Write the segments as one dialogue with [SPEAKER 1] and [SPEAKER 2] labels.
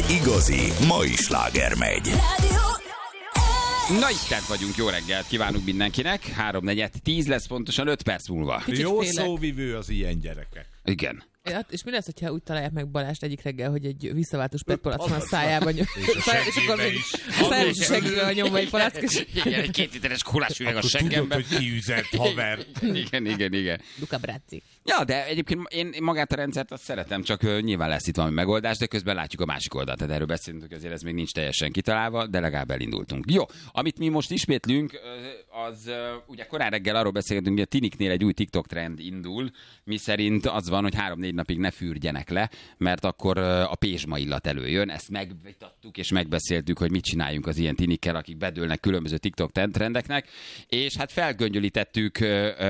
[SPEAKER 1] igazi mai sláger megy.
[SPEAKER 2] Na itt vagyunk, jó reggelt kívánunk mindenkinek. 3-4-10 lesz pontosan 5 perc múlva.
[SPEAKER 3] Kicsit
[SPEAKER 4] jó
[SPEAKER 3] félek.
[SPEAKER 4] szóvivő az ilyen gyerekek.
[SPEAKER 2] Igen.
[SPEAKER 3] És mi lesz, hogyha úgy találják meg Balást egyik reggel, hogy egy visszaváltós petpalack van a szájában, és akkor még a szájában is segítve nyomva egy palack, és...
[SPEAKER 2] Igen, egy 2 literes kulás üveg a
[SPEAKER 4] Tudod,
[SPEAKER 2] seggembe.
[SPEAKER 4] hogy kiüzett haver.
[SPEAKER 2] Igen.
[SPEAKER 3] Luca Brazzi.
[SPEAKER 2] Ja, de egyébként én magát a rendszert azt szeretem, csak nyilván lesz itt valami megoldás, de közben látjuk a másik oldalt. Tehát erről beszélünk, hogy azért ez még nincs teljesen kitalálva, de legalább elindultunk. Jó, amit mi most ismétlünk, az ugye korán reggel arról beszélgetünk, hogy a tiniknél egy új TikTok trend indul, miszerint az van, hogy 3-4 napig ne fürdjenek le, mert akkor a pézsma illat előjön. Ezt megvitattuk és megbeszéltük, hogy mit csináljunk az ilyen tinikkel, akik bedőlnek különböző TikTok trendeknek, és hát felgöngyölítettük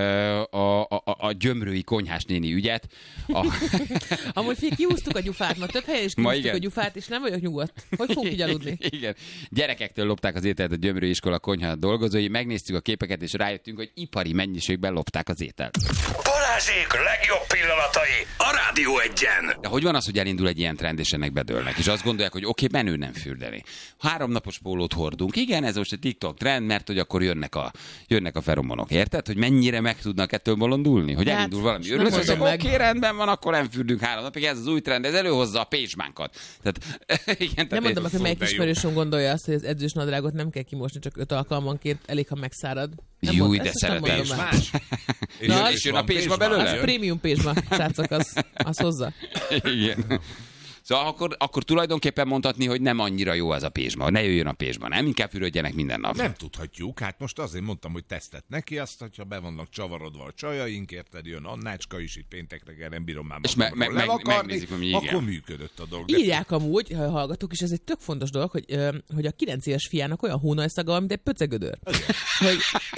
[SPEAKER 2] a gyömrői konyhás néni ügyet.
[SPEAKER 3] Amúgy kihúztuk a gyufát, ma több helyen is kihúztuk a gyufát, és nem vagyok nyugodt. Hogy fogunk így aludni?
[SPEAKER 2] Igen. Gyerekektől lopták az ételt a gyömrői iskola konyha dolgozói, megnéztük a képeket, és rájöttünk, hogy ipari mennyiségben lopták az ételt.
[SPEAKER 1] Balázsék legjobb pillanatai a Rádió 1-en.
[SPEAKER 2] De hogy van az, hogy elindul egy ilyen trend, és ennek bedőlnek? És azt gondolják, hogy oké, menő nem fürdeni. 3 napos pólót hordunk. Igen, ez most egy TikTok trend, mert hogy akkor jönnek a feromonok. Érted? Hogy mennyire meg tudnak ettől bolondulni? Hogy
[SPEAKER 3] Hát,
[SPEAKER 2] elindul valami.
[SPEAKER 3] nem mondom meg.
[SPEAKER 2] Oké, rendben van, akkor nem fürdünk 3 napig. Ez az új trend, ez előhozza a pézsmánkat. Tehát, igen,
[SPEAKER 3] Nem mondom meg, hogy melyik
[SPEAKER 4] de jó.
[SPEAKER 3] ismerősöm gondolja azt, hogy az edzős nadrágot nem kell kimosni, csak 5 alkalmanként, elég, ha megszárad.
[SPEAKER 2] Jó, de szeretem.
[SPEAKER 4] Más.
[SPEAKER 2] És jön a pézsma belőle?
[SPEAKER 3] Az prémium pézsma, srácok, az hozza.
[SPEAKER 2] Igen. Szóval akkor tulajdonképpen mondhatni, hogy nem annyira jó ez a pézsma. Ne jöjjön a pézsma, nem? Inkább fürödjenek minden nap.
[SPEAKER 4] Nem tudhatjuk, hát most azért mondtam, hogy tesztet neki, azt, hogyha be vannak csavarodva a csajaink, érted, jön Annácska is, itt péntek reggel nem bírom már
[SPEAKER 2] És
[SPEAKER 4] magamról lelakarni,
[SPEAKER 2] megnézik, hogy igen.
[SPEAKER 4] akkor működött a dolog.
[SPEAKER 3] Írják amúgy, ha hallgatók, és ez egy tök fontos dolog, hogy a 9 éves fiának olyan hónajszaga, mint egy pöcegödör. Hogy,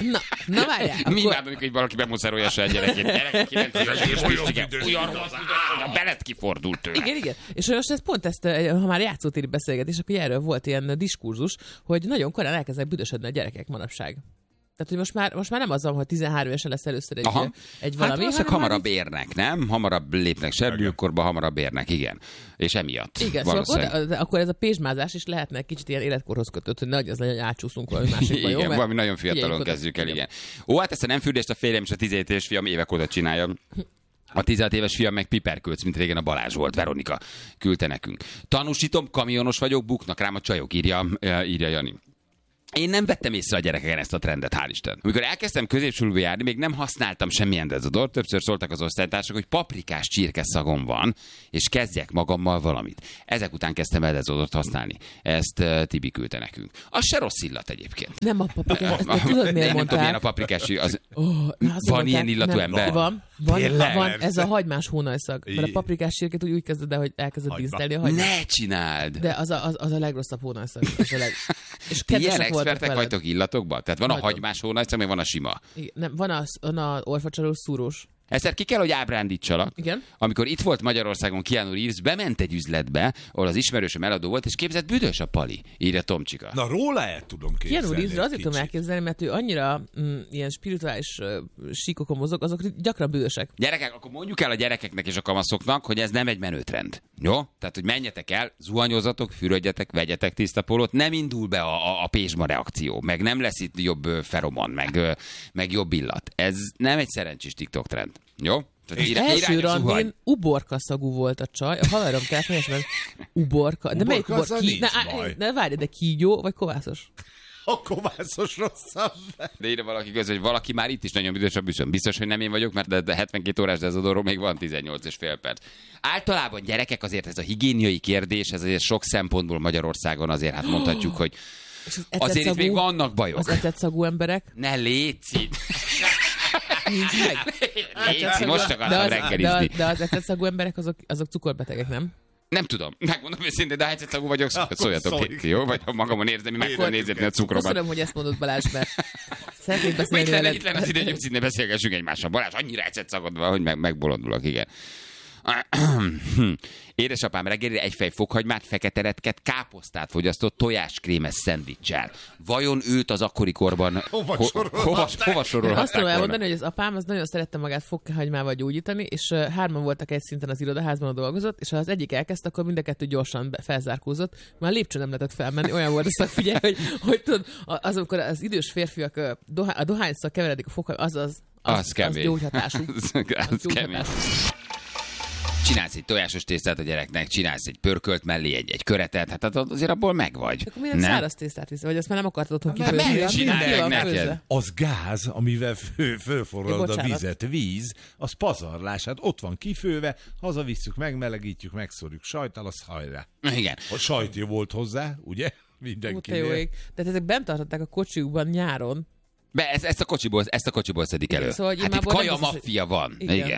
[SPEAKER 3] na várjál.
[SPEAKER 2] Mi imádom, hogy valaki bemuszerolja a saját gyerekét. Gyerek 9 éves, és olyan rossz, a belet kifordult tőle.
[SPEAKER 3] Igen. És most ez pont ezt, ha már játszótéri beszélgetés, akkor erről volt ilyen diskurzus, hogy nagyon korán elkezdenek büdösödni a gyerekek manapság. Tehát, hogy most már nem az van, hogy 13 évesen lesz először egy valami.
[SPEAKER 2] Hát valószínűleg hamarabb érnek, nem? Hamarabb lépnek serdülőkorba, hamarabb érnek, igen. És emiatt.
[SPEAKER 3] Igen, szóval akkor ez a pézsmázás is lehetne egy kicsit ilyen életkorhoz kötött, hogy nehogy az legyen, hogy átcsúszunk valami másikba, jó?
[SPEAKER 2] Igen, valami nagyon fiatalon kezdjük el, igen. Ó, hát ezt a nem fürdést a férjem és a 17 éves fiam évek óta csinálja. A 16 éves fiam meg piperkölc, mint régen a Balázs volt, Veronika küldte nekünk. Tanúsítom, kamionos vagyok, buknak rám a csajok, írja Jani. Én nem vettem észre a gyerekeken ezt a trendet, hál' Isten. Amikor elkezdtem középsúlyba járni, még nem használtam semmilyen dezodort, többször szóltak az osztálytársak, hogy paprikás csirke szagom van, és kezdjek magammal valamit. Ezek után kezdtem el dezodort használni. Ezt Tibi küldte nekünk. Az se rossz illat egyébként.
[SPEAKER 3] Nem a paprikás, ezt tudod miért
[SPEAKER 2] nem tudom, milyen a
[SPEAKER 3] mondták?
[SPEAKER 2] paprikás az...
[SPEAKER 3] Van
[SPEAKER 2] ilyen illatú ember?
[SPEAKER 3] Van, ez a hagymás hónajszag. Mert a paprikás csirkét úgy kezded el, hogy elkezded dísztelni a hagymát.
[SPEAKER 2] Ne csináld!
[SPEAKER 3] De az a legrosszabb hónajszag. És
[SPEAKER 2] Ti ilyen
[SPEAKER 3] kedvesek voltak
[SPEAKER 2] expertek
[SPEAKER 3] veled.
[SPEAKER 2] vagytok illatokban? Tehát van a
[SPEAKER 3] Vagyok.
[SPEAKER 2] hagymás hónajszag, meg van a sima.
[SPEAKER 3] Igen, nem, van a orfacsalós szúrós.
[SPEAKER 2] Egyszer ki kell, hogy ábrándítsalak.
[SPEAKER 3] Igen.
[SPEAKER 2] Amikor itt volt Magyarországon Keanu Reeves, bement egy üzletbe, ahol az ismerősöm eladó volt, és képzett, büdös a pali, írja Tomcsika.
[SPEAKER 4] Na róla el tudom képzelni.
[SPEAKER 3] Keanu Reevesre azért tudom
[SPEAKER 4] kicsit.
[SPEAKER 3] elképzelni, mert ő annyira ilyen spirituális síkokon mozog, azok gyakran bűnösek.
[SPEAKER 2] Gyerekek, akkor mondjuk el a gyerekeknek és a kamaszoknak, hogy ez nem egy menőtrend. Jó? Tehát, hogy menjetek el, zuhanyozatok, fürödjetek, vegyetek tiszta pólót, nem indul be a pézsma reakció, meg nem lesz itt jobb feromon, meg jobb illat. Ez nem egy szerencsés TikTok trend. Jó?
[SPEAKER 3] Első randin uborkaszagú volt a csaj. A haverom telefonja, mert uborka. De melyik
[SPEAKER 4] Uborka,
[SPEAKER 3] uborka?
[SPEAKER 4] nincs baj.
[SPEAKER 3] Ne várj, de kígyó vagy kovászos?
[SPEAKER 4] A kovászos rosszabb.
[SPEAKER 2] De írja valaki közül, hogy valaki már itt is nagyon büdös a büszön. Biztos, hogy nem én vagyok, mert de 72 órás dezodorról még van 18,5 perc. Általában gyerekek azért ez a higiéniai kérdés, ez azért sok szempontból Magyarországon azért hát mondhatjuk, hogy azért itt még vannak bajok.
[SPEAKER 3] Az etetszagú emberek?
[SPEAKER 2] Ne léci!
[SPEAKER 3] Nincs meg.
[SPEAKER 2] Léci, most akartam reggelizni.
[SPEAKER 3] De az etetszagú emberek azok cukorbetegek, nem?
[SPEAKER 2] Nem tudom, megmondom őszintén, de ha egyszerűen vagyok, szóljatok
[SPEAKER 4] Szólj.
[SPEAKER 2] ki, jó? Vagy ha magamon érzem, meg fogom nézni a cukromat.
[SPEAKER 3] Köszönöm, hogy ezt mondod, Balázs, mert szeretnék
[SPEAKER 2] Mit
[SPEAKER 3] beszélni
[SPEAKER 2] lenne,
[SPEAKER 3] veled.
[SPEAKER 2] itt lenne az idő, hogy beszélgessünk egymással. Balázs, annyira egyszer szagod van, hogy megbolondulok, igen. Édesapám reggelire egy fej fokhagymát, fekete retket, káposztát fogyasztott tojás-krémes szendviccsel. Vajon őt az akkori korban hova sorolhatták?
[SPEAKER 3] Azt tudom elmondani, hogy az apám az nagyon szerette magát fokhagymával gyógyítani, és hárman voltak egy szinten az irodaházban, dolgozott, és ha az egyik elkezdte, akkor mind a kettő gyorsan felzárkózott. Már lépcső nem lehetett felmenni, olyan volt a szakfigyelj, hogy tudod, amikor az idős férfiak a dohányszal keveredik a fokhagymát, az gyógyhatású.
[SPEAKER 2] Az kemény. Csinálsz egy tojásos tésztát a gyereknek, csinálsz egy pörkölt mellé, egy köretet, hát azért abból megvagy.
[SPEAKER 3] Akkor miért száraz tésztát visz? Vagy azt már nem akartad otthon kifőzni?
[SPEAKER 2] Mert csinálják neked.
[SPEAKER 4] Az gáz, amivel fölforralod a vizet, víz, az pazarlás. Hát ott van kifőve, hazavisszük, megmelegítjük, megszórjuk sajttal, az hajrá.
[SPEAKER 2] Igen.
[SPEAKER 4] A sajt jó volt hozzá, ugye? Mindenkinél.
[SPEAKER 3] Tehát ezek bent tartották a kocsijukban nyáron.
[SPEAKER 2] Ezt a kocsiból szedik elő.
[SPEAKER 3] Szóval,
[SPEAKER 2] hát itt kaja maffia van.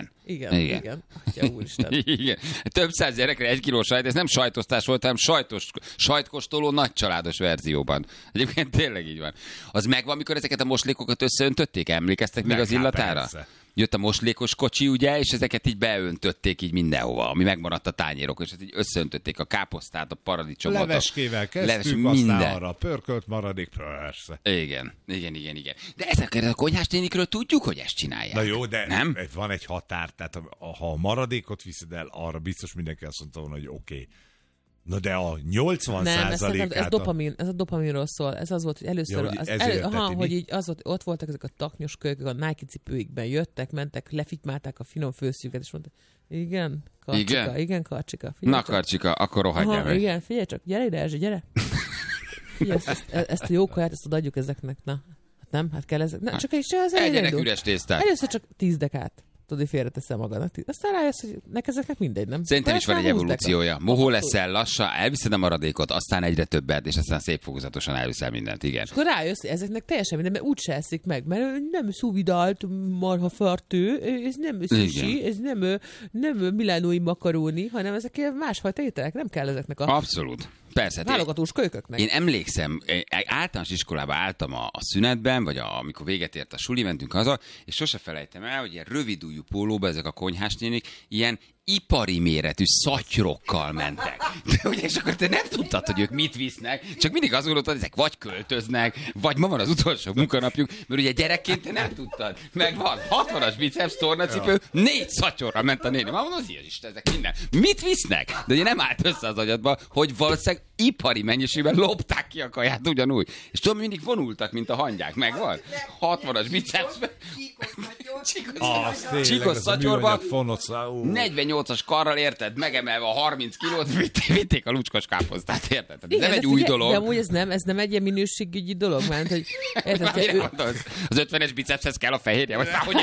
[SPEAKER 3] Igen. Atya úristen.
[SPEAKER 2] Igen. Több száz gyerekre 1 kiló sajt, ez nem sajtosztás volt, hanem sajtkóstoló nagycsaládos verzióban. Egyébként tényleg így van. Az megvan, amikor ezeket a moslékokat összeöntötték? Emlékeztek még az illatára?
[SPEAKER 4] Persze.
[SPEAKER 2] Jött a moslékos kocsi, ugye, és ezeket így beöntötték így mindenhova, ami megmaradt a tányérok, és így összeöntötték a káposztát, a paradicsomot.
[SPEAKER 4] Leveskével kezdtük, aztán arra pörkölt maradék, persze.
[SPEAKER 2] Igen. De ezekről a konyhásténikről tudjuk, hogy ezt csinálják.
[SPEAKER 4] Na jó, de
[SPEAKER 2] nem?
[SPEAKER 4] Van egy határ, tehát ha a maradékot viszed el, arra biztos mindenki azt mondta volna, hogy oké. Na de a 80%-át...
[SPEAKER 3] Ez a dopaminról szól. Ez az volt, hogy először... hogy így az volt, ott voltak ezek a taknyos kölykök, a Nike cipőikben jöttek, mentek, lefitymálták a finom főszűket, és mondták, igen, Karcsika.
[SPEAKER 2] Na, Karcsika, akkor rohadjál meg.
[SPEAKER 3] Igen, figyelj csak, gyere ide, Erzsi, gyere. Figyelj, ezt a jó kaját, ezt odaadjuk ezeknek, na. Hát nem, hát kell ezek. Na, csak az
[SPEAKER 2] egyenek üres tésztát.
[SPEAKER 3] Először csak 10 dekát. Tudod, félreteszem magadnak. Aztán rájössz, hogy ezeknek mindegy, nem?
[SPEAKER 2] Szerintem is van egy evolúciója. Mohó leszel, lassan, elviszed a maradékot, aztán egyre többet, és aztán szép fokozatosan elviszel mindent, igen.
[SPEAKER 3] És akkor rájössz, hogy ezeknek teljesen minden, mert úgyse eszik meg, mert nem szuvidált marhafartő, ez nem sushi, ez nem milánói makaróni, hanem ezek másfajta ételek, nem kell ezeknek a...
[SPEAKER 2] Abszolút. Persze.
[SPEAKER 3] Válogatós kölyköknek.
[SPEAKER 2] Én emlékszem, általános iskolába álltam a szünetben, vagy amikor véget ért a suli, mentünk haza, és sose felejtem el, hogy ilyen rövidújú pólóba ezek a konyhásnénik ilyen ipari méretű szatyrokkal mentek. De ugye, és akkor te nem tudtad, hogy ők mit visznek, csak mindig azt gondoltad, ezek vagy költöznek, vagy ma van az utolsó munkanapjuk, mert ugye gyerekként te nem tudtad. Meg van 60-as biceps tornacipő, 4 szatyorra ment a néni. Már mondom, az ilyen is, ezek minden. Mit visznek? De ugye nem állt össze az agyadba, hogy valószínűleg ipari mennyiségben lopták ki a kaját ugyanúgy. És tudom, mindig vonultak, mint a hangyák. Megvan? 60-as biceps. Csíkos szatyorba. 48-as karral, érted? Megemelve a 30 kilót, vitték a lucskos káposztát, érted? Ez nem egy új dolog.
[SPEAKER 3] De amúgy ez nem egy ilyen minőségügyi dolog, mert hogy... Érted,
[SPEAKER 2] az 50-es bicepshez kell a fehérje, vagy már hogy...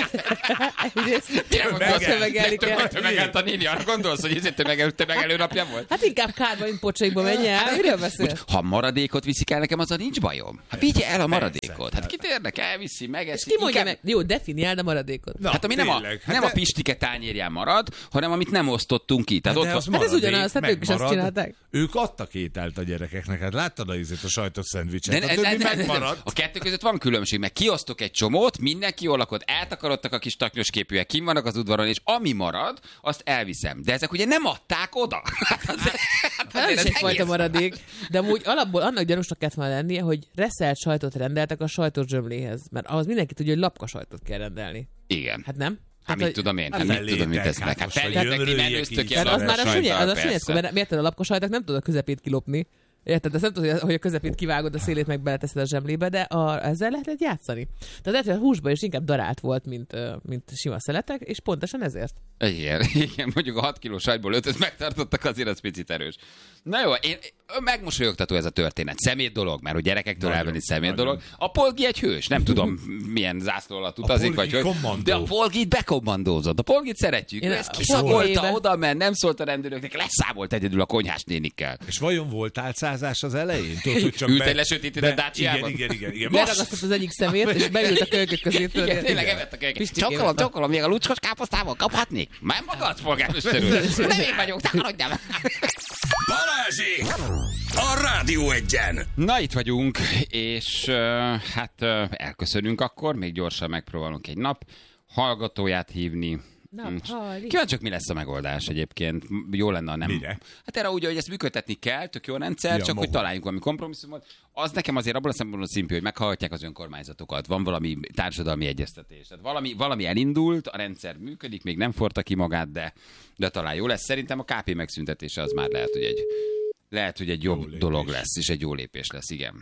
[SPEAKER 2] Tömegelt a néni, arra gondolsz, hogy ez tömegelő napja volt?
[SPEAKER 3] Hát inkább kárba, mint pocsaikba menj el, miről beszél?
[SPEAKER 2] Ha maradékot viszik el nekem, azzal nincs bajom. Hát vigye el a maradékot. Hát kit érdekel, elviszi, megeszi.
[SPEAKER 3] Ki mondja meg? Jó, definiáld a maradékot.
[SPEAKER 2] Hát ami nem a pistike tányérján marad, hanem amit nem osztottunk ki. Tehát ott
[SPEAKER 3] van. Hát ez ugyanaz, hát ők is azt csinálták.
[SPEAKER 4] Ők adtak ételt a gyerekeknek, hát láttad a sajtos szendvicset, a többi megmaradt.
[SPEAKER 2] A kettő között van különbség, mert kiosztok egy csomót, mindenki jól lakott, eltakarodtak a kis taknyos képűek, kim vannak az udvaron, és ami marad, azt elviszem. De ezek ugye nem adták oda.
[SPEAKER 3] Ez is egyfajta maradék. De amúgy alapból annak gyanúsnak kellett volna lennie, hogy reszelt sajtot rendeltek a sajtos zsömléhez. Mert ahhoz mindenki tudja, hogy lapka sajtot kell rendelni.
[SPEAKER 2] Igen.
[SPEAKER 3] Hát nem?
[SPEAKER 2] Hát mit tudom én? Hát mit tudom, mit tesznek? Hát feljöttek, ti menőztök ki a
[SPEAKER 3] az már a sünyeszkó, mert miért a lapkasajtak nem tudod a közepét kilopni. Érted? Ezt nem tudod, hogy a közepét kivágod, a szélét meg beleteszed a zsemlébe, de ezzel lehet játszani. Tehát lehet, hogy a húsban is inkább darált volt, mint sima szeletek, és pontosan ezért.
[SPEAKER 2] Igen, mondjuk a 6 kiló sajtból 5-öt megtartottak, azért az picit erős. Na jó, megmosolyogtató ez a történet. Szemét dolog, mert hogy gyerekektől elvenni szemét dolog. A Polgi egy hős, nem tudom milyen zászló alatt utazik, vagy hogy. De a Polgit bekommandózott. A Polgit szeretjük. Ez kiszagolta oda, mert nem szólt a rendőröknek, leszámolt egyedül a konyhás nénikkel.
[SPEAKER 4] És vajon volt álcázás az elején?
[SPEAKER 2] Ült egy lesötétített Daciában?
[SPEAKER 4] Igen.
[SPEAKER 3] Leragasztott az egyik szemét, és beült a kölykök közé.
[SPEAKER 2] Igen, tényleg evett a kölykök. Csokolom, még a lucskos káposztával kaphatnék? Már magadsz, polgármester úr. Nem én vagyok, takarodjál.
[SPEAKER 1] Balázsék! A Rádió Egyen!
[SPEAKER 2] Na, itt vagyunk, és hát elköszönünk akkor, még gyorsan megpróbálunk egy nap hallgatóját hívni, Kíváncsiak, mi lesz a megoldás egyébként. Jó lenne, nem.
[SPEAKER 4] Mire?
[SPEAKER 2] Hát erre úgy, hogy ezt működtetni kell, tök jó rendszer,
[SPEAKER 4] Ja,
[SPEAKER 2] csak hogy találjunk valami kompromisszumot. Az nekem azért abból a szempontból szimpi, hogy meghallgatják az önkormányzatokat, van valami társadalmi egyeztetés. Tehát valami elindult, a rendszer működik, még nem forta ki magát, de talán jó lesz. Szerintem a KP megszüntetése az már lehet, hogy egy jobb dolog lesz, és egy jó lépés lesz, igen.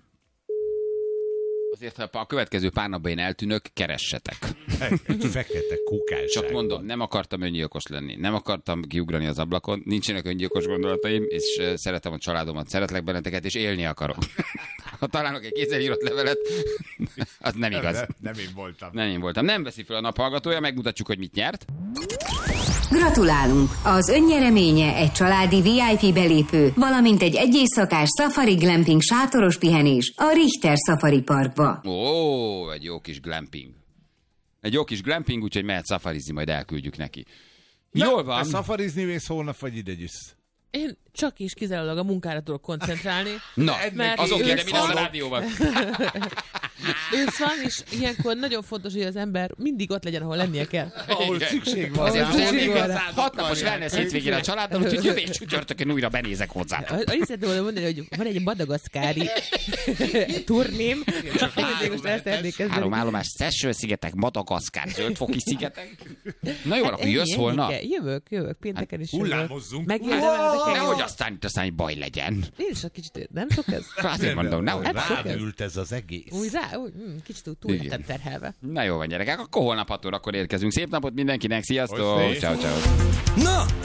[SPEAKER 2] Azért, ha a következő pár napban én eltűnök, keressetek.
[SPEAKER 4] Egy fekete kukás.
[SPEAKER 2] Csak mondom, nem akartam öngyilkos lenni. Nem akartam kiugrani az ablakon. Nincsenek öngyilkos gondolataim, és szeretem a családomat, szeretlek benneteket, és élni akarok. Ha találok egy kézzelírott levelet, az nem igaz.
[SPEAKER 4] Nem én voltam.
[SPEAKER 2] Nem veszi fel a naphallgatója, megmutatjuk, hogy mit nyert.
[SPEAKER 5] Gratulálunk! Az önnyereménye egy családi VIP belépő, valamint egy éjszakás safari glamping sátoros pihenés a Richter Safari Parkba.
[SPEAKER 2] Ó, egy jó kis glamping. Úgyhogy mehet szafarizni, majd elküldjük neki. Jól van.
[SPEAKER 4] Szafarizni mész holnap, vagy ide jössz?
[SPEAKER 3] Én csak is kizárólag a munkára tudok koncentrálni.
[SPEAKER 2] Na,
[SPEAKER 3] mert
[SPEAKER 2] azok
[SPEAKER 3] ősz
[SPEAKER 2] kérem, mi lesz a
[SPEAKER 3] van.
[SPEAKER 2] rádióban.
[SPEAKER 3] Ősz van, és ilyenkor nagyon fontos, hogy az ember mindig ott legyen, ahol lennie kell.
[SPEAKER 4] Ahol szükség van.
[SPEAKER 2] Azért
[SPEAKER 3] Szükség
[SPEAKER 2] még
[SPEAKER 3] van rá.
[SPEAKER 2] 6 napos wellness hétvégére a családdal, úgyhogy jövő csütörtökön újra benézek hozzá.
[SPEAKER 3] Azt szeretném volna mondani, hogy van egy madagaszkári turném, hogy most el szeretnék kezdeni.
[SPEAKER 2] 3 állomás, Seychelles-szigetek, Madagaszkár, Zöldfoki szigetek. Na jó, akkor jössz holnap?
[SPEAKER 3] Jövök, pénteken is jövök.
[SPEAKER 4] Hullámozzunk.
[SPEAKER 2] Nehogy aztán baj legyen.
[SPEAKER 3] Én is egy kicsit, nem sok ez?
[SPEAKER 2] Azért mondom, nehogy.
[SPEAKER 4] Ráült ez az egész.
[SPEAKER 3] Úgy kicsit túl lettem terhelve.
[SPEAKER 2] Na jó van, gyerekek, akkor holnap 6 órakor érkezünk. Szép napot mindenkinek, sziasztok!
[SPEAKER 4] Hogy szép.
[SPEAKER 2] Ciao.
[SPEAKER 1] Na,